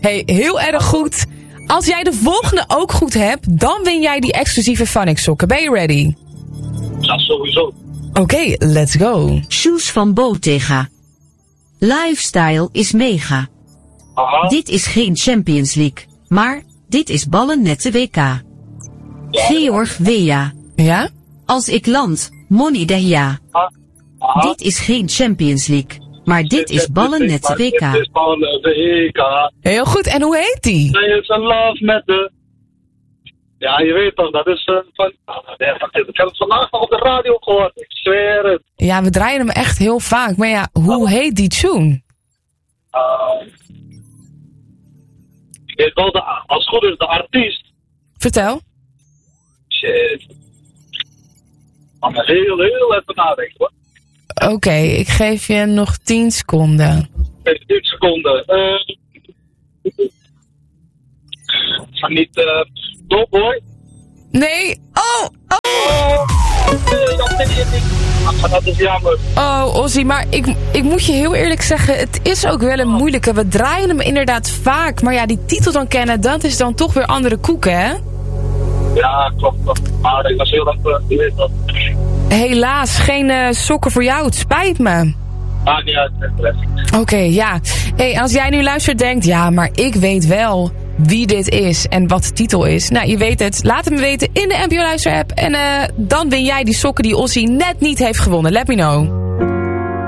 Hey, heel erg goed. Als jij de volgende ook goed hebt, dan win jij die exclusieve Funix sokken. Ben je ready? Ja, sowieso. Oké, let's go. Shoes van Bottega. Lifestyle is mega. Aha. Dit is geen Champions League, maar dit is ballen nette WK. Georg Weah. Ja? Als ik land, Moni Dehya. Aha. Dit is geen Champions League, maar dit is ballen nette Dit WK. is ballen WK. Heel goed. En hoe heet die? Zij is een love met de... Ja, je weet toch, dat is van... Ik heb het vandaag nog op de radio gehoord, ik zweer het. Ja, we draaien hem echt heel vaak. Maar ja, hoe heet die tune? Ik weet wel, als het goed is, de artiest. Vertel. Shit. Maar heel even nadenken hoor. Oké, ik geef je nog 10 seconden. 10 seconden. Van niet Doughboy. Nee. Oh. Dat is jammer. Oh, Ozzy, maar ik moet je heel eerlijk zeggen, het is ook wel een moeilijke. We draaien hem inderdaad vaak, maar ja, die titel dan kennen, dat is dan toch weer andere koeken, hè? Ja, klopt. Maar ik was heel erg, je weet dat. Helaas, geen sokken voor jou, het spijt me. Maakt niet uit, Oké, ja. Hey, als jij nu luistert denkt, ja, maar ik weet wel wie dit is en wat de titel is. Nou, je weet het. Laat het me weten in de NPO Luister app. En dan win jij die sokken die Ozzy net niet heeft gewonnen. Let me know.